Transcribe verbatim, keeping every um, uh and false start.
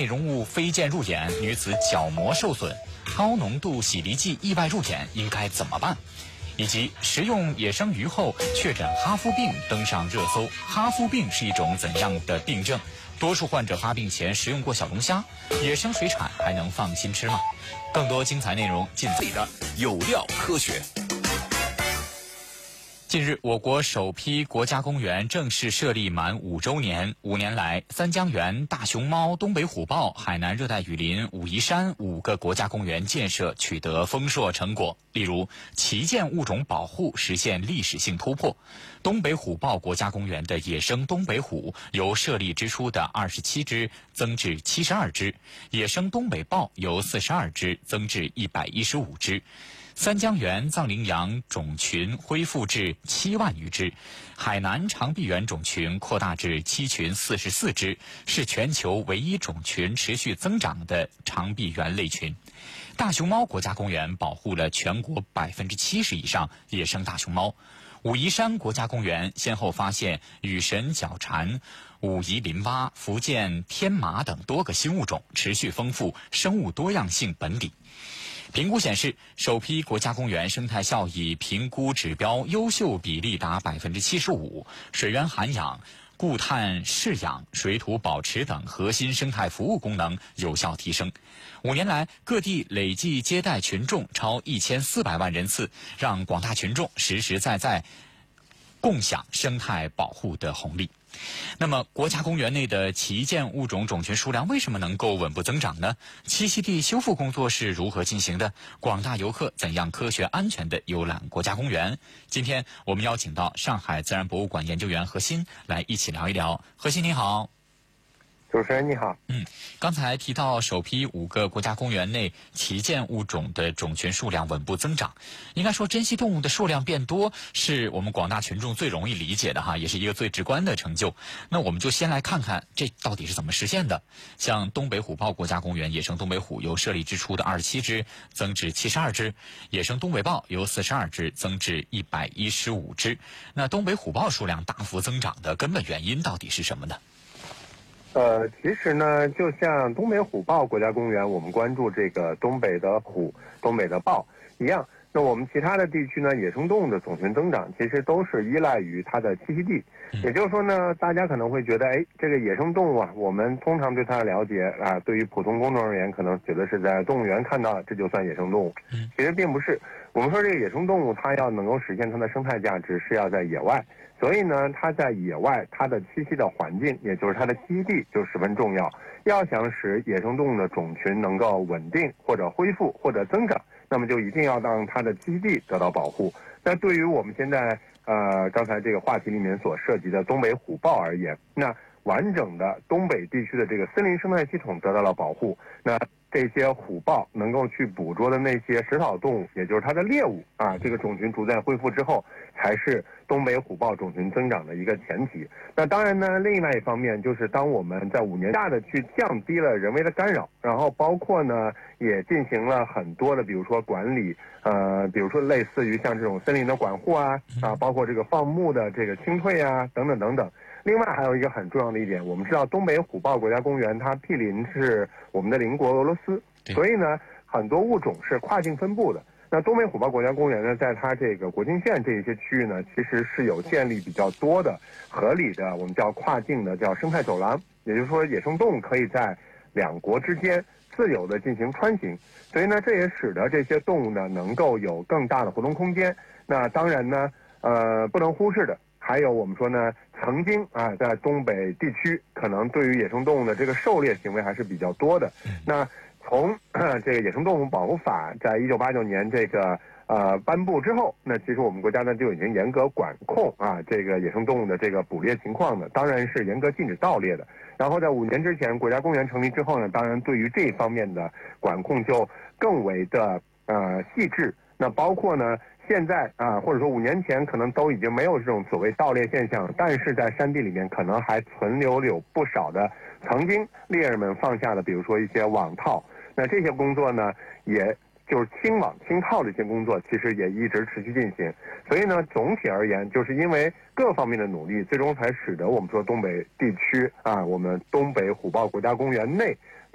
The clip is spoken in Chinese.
容物飞溅入眼，女子角膜受损，高浓度洗涤剂意外入眼，应该怎么办？以及食用野生鱼后确诊哈夫病登上热搜，哈夫病是一种怎样的病症？多数患者发病前食用过小龙虾，野生水产还能放心吃吗？更多精彩内容尽在的有料科学。近日，我国首批国家公园正式设立满五周年。五年来，三江源、大熊猫、东北虎豹、海南热带雨林、武夷山五个国家公园建设取得丰硕成果。例如，旗舰物种保护实现历史性突破。东北虎豹国家公园的野生东北虎由设立之初的二十七只增至七十二只，野生东北豹由四十二只增至一百一十五只。三江源藏羚羊种群恢复至七万余只，海南长臂猿种群扩大至七群四十四只，是全球唯一种群持续增长的长臂猿类群。大熊猫国家公园保护了全国百分之七十以上野生大熊猫。武夷山国家公园先后发现羽神角蝉、武夷林蛙、福建天马等多个新物种，持续丰富生物多样性本领。评估显示，首批国家公园生态效益评估指标优秀比例达百分之七十五，水源涵养、固碳饲养、水土保持等核心生态服务功能有效提升。五年来，各地累计接待群众超一千四百万人次，让广大群众实实在在共享生态保护的红利。那么，国家公园内的旗舰物种种群数量为什么能够稳步增长呢？栖息地修复工作是如何进行的？广大游客怎样科学安全地游览国家公园？今天我们邀请到上海自然博物馆研究员何鑫来一起聊一聊。何鑫你好。 主持人你好。 嗯，刚才提到首批五个国家公园内旗舰物种的种群数量稳步增长，应该说珍稀动物的数量变多是我们广大群众最容易理解的哈，也是一个最直观的成就。那我们就先来看看这到底是怎么实现的。像东北虎豹国家公园野生东北虎由设立之初的二十七只增至七十二只，野生东北豹由四十二只增至一百一十五只。那东北虎豹数量大幅增长的根本原因到底是什么呢？ 呃，其实呢，就像东北虎豹国家公园，我们关注这个东北的虎、东北的豹一样，那我们其他的地区呢，野生动物的总群增长其实都是依赖于它的栖息地。也就是说呢，大家可能会觉得，哎，这个野生动物啊，我们通常对它的了解啊，对于普通公众而言，可能觉得是在动物园看到，这就算野生动物。其实并不是。我们说这个野生动物，它要能够实现它的生态价值，是要在野外。所以呢，它在野外，它的栖息的环境，也就是它的栖息地，就十分重要。要想使野生动物的种群能够稳定或者恢复或者增长，那么就一定要让它的栖息地得到保护。那对于我们现在呃刚才这个话题里面所涉及的东北虎豹而言，那完整的东北地区的这个森林生态系统得到了保护，那这些虎豹能够去捕捉的那些食草动物，也就是它的猎物啊，这个种群逐渐恢复之后，才是东北虎豹种群增长的一个前提。那当然呢，另外一方面就是当我们在五年大的去降低了人为的干扰，然后包括呢也进行了很多的，比如说管理，呃，比如说类似于像这种森林的管护啊，啊，包括这个放牧的这个清退啊，等等等等。另外还有一个很重要的一点，我们知道东北虎豹国家公园它毗邻是我们的邻国俄罗斯，所以呢很多物种是跨境分布的。那东北虎豹国家公园呢，在它这个国境线这一些区域呢，其实是有建立比较多的合理的我们叫跨境的叫生态走廊，也就是说野生动物可以在两国之间自由的进行穿行，所以呢这也使得这些动物呢能够有更大的活动空间。那当然呢呃不能忽视的还有我们说呢，曾经啊，在东北地区，可能对于野生动物的这个狩猎行为还是比较多的。那从这个野生动物保护法在一九八九年这个呃颁布之后，那其实我们国家呢就已经严格管控啊这个野生动物的这个捕猎情况的，当然是严格禁止盗猎的。然后在五年之前，国家公园成立之后呢，当然对于这一方面的管控就更为的呃细致。那包括呢。现在啊，或者说五年前可能都已经没有这种所谓盗猎现象，但是在山地里面可能还存留有不少的曾经猎人们放下的，比如说一些网套。那这些工作呢，也就是清网清套的一些工作，其实也一直持续进行。所以呢，总体而言，就是因为各方面的努力，最终才使得我们说东北地区啊，我们东北虎豹国家公园内